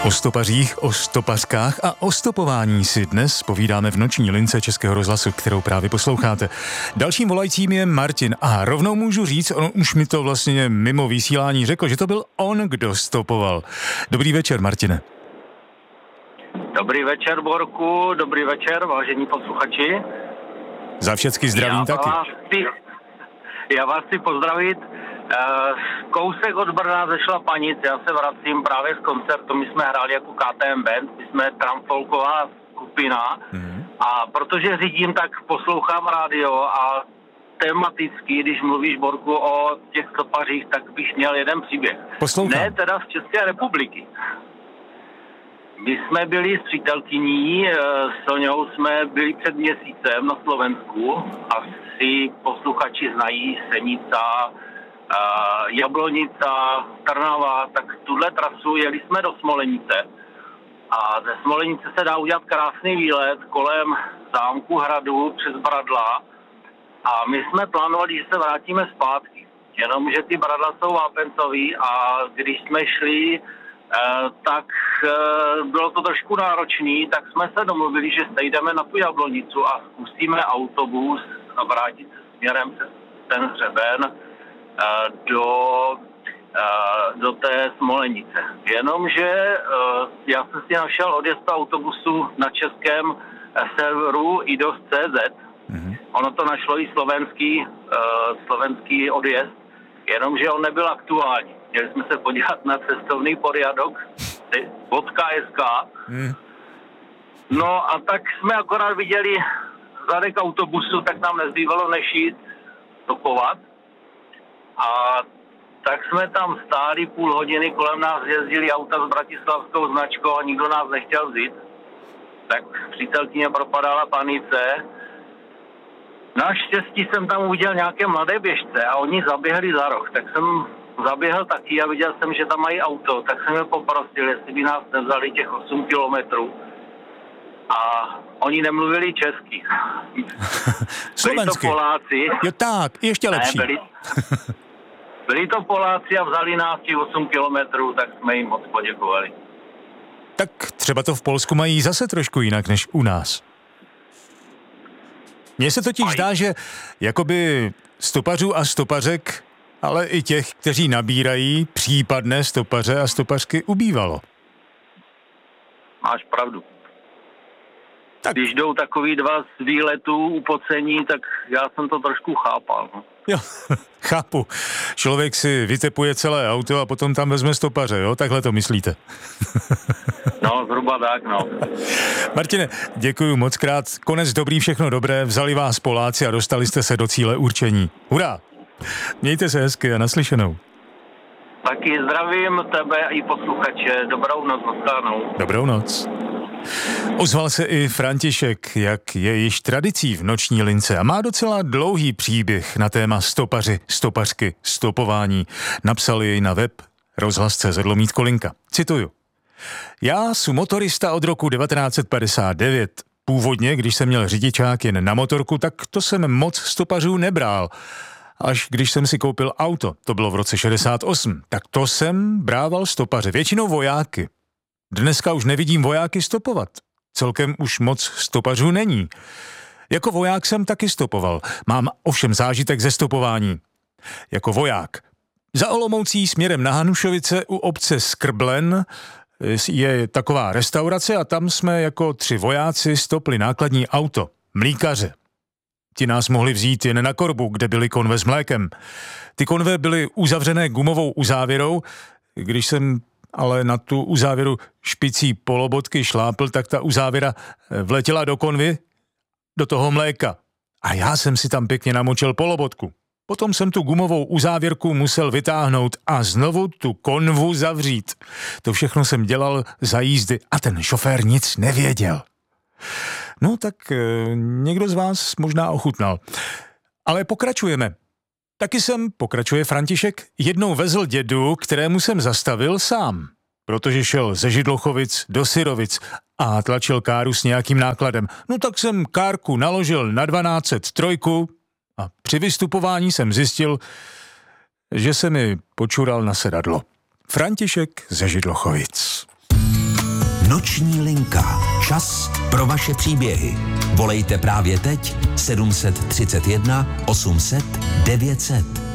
O stopařích, o stopařkách a o stopování si dnes povídáme v noční lince Českého rozhlasu, kterou právě posloucháte. Dalším volajícím je Martin a rovnou můžu říct, on už mi to vlastně mimo vysílání řekl, že to byl on, kdo stopoval. Dobrý večer, Martine. Dobrý večer, Borku, dobrý večer, vážení posluchači. Za všecky zdravím taky. Já vás chci pozdravit. Kousek od Brna ze Šlapanic, já se vracím právě z koncertu, my jsme hráli jako KTM Band, my jsme tramfolková skupina a protože řídím, tak poslouchám rádio a tematicky, když mluvíš, Borku, o těch stopařích, tak bych měl jeden příběh. Poslouchám. Ne teda z České republiky. My jsme byli s přítelkyní, s Soňou jsme byli před měsícem na Slovensku, asi posluchači znají Senica, Jablonica, Trnava, tak tuhle trasu jeli jsme do Smolenice a ze Smolenice se dá udělat krásný výlet kolem zámku Hradu přes Bradla a my jsme plánovali, že se vrátíme zpátky, jenomže ty Bradla jsou vápencový a když jsme šli, tak bylo to trošku náročný, tak jsme se domluvili, že sejdeme na tu Jablonicu a zkusíme autobus a vrátit se směrem přes ten hřeben do té Smolenice. Jenomže já jsem si našel odjezd autobusu na českém serveru idos.cz. Ono to našlo i slovenský odjezd, jenomže on nebyl aktuální. Měli jsme se podívat na cestovný poriadok .sk. No a tak jsme akorát viděli zadek autobusu, tak nám nezbývalo než jít stopovat. A tak jsme tam stáli půl hodiny, kolem nás jezdili auta s bratislavskou značkou a nikdo nás nechtěl vzít. Tak přítelkyně propadala panice. Naštěstí jsem tam uviděl nějaké mladé běžce a oni zaběhli za roh. Tak jsem zaběhl taky a viděl jsem, že tam mají auto. Tak jsem je poprosil, jestli by nás nevzali těch 8 kilometrů. A oni nemluvili česky. Slovensky. Byli to Poláci. Jo tak, ještě lepší. Ne, byli to Poláci a vzali nás těch 8 kilometrů, tak jsme jim moc poděkovali. Tak třeba to v Polsku mají zase trošku jinak než u nás. Mně se totiž zdá, že jakoby stopařů a stopařek, ale i těch, kteří nabírají případné stopaře a stopařky, ubývalo. Máš pravdu. Tak. Když jdou takový dva z výletů upocení, tak já jsem to trošku chápal. No. Jo, chápu. Člověk si vytepuje celé auto a potom tam vezme stopaře, jo? Takhle to myslíte. No, zhruba tak, no. Martine, děkuju moc krát. Konec dobrý, všechno dobré. Vzali vás Poláci a dostali jste se do cíle určení. Hurá! Mějte se hezky a naslyšenou. Taky zdravím tebe i posluchače. Dobrou noc, nashledanou. Dobrou noc. Ozval se i František, jak je již tradicí v noční lince a má docela dlouhý příběh na téma stopaři, stopařky, stopování. Napsal jej na web rozhlas.cz/Kolinka. Cituju. Já jsem motorista od roku 1959. Původně, když jsem měl řidičák jen na motorku, tak to jsem moc stopařů nebral. Až když jsem si koupil auto, to bylo v roce 68, tak to jsem brával stopaře, většinou vojáky. Dneska už nevidím vojáky stopovat. Celkem už moc stopařů není. Jako voják jsem taky stopoval. Mám ovšem zážitek ze stopování. Jako voják. Za Olomoucí směrem na Hanušovice u obce Skrblen je taková restaurace a tam jsme jako 3 vojáci stopli nákladní auto. Mlýkaře. Ti nás mohli vzít jen na korbu, kde byly konve s mlékem. Ty konve byly uzavřené gumovou uzávěrou. Když jsem ale na tu uzávěru špicí polobotky šlápl, tak ta uzávěra vletěla do konvy, do toho mléka. A já jsem si tam pěkně namočil polobotku. Potom jsem tu gumovou uzávěrku musel vytáhnout a znovu tu konvu zavřít. To všechno jsem dělal za jízdy a ten šofér nic nevěděl. No tak někdo z vás možná ochutnal. Ale pokračujeme. Taky jsem, pokračuje František, jednou vezl dědu, kterému jsem zastavil sám, protože šel ze Židlochovic do Syrovic a tlačil káru s nějakým nákladem. No tak jsem kárku naložil na 1203 a při vystupování jsem zjistil, že se mi počural na sedadlo. František ze Židlochovic. Noční linka. Čas pro vaše příběhy. Volejte právě teď 731 800 900.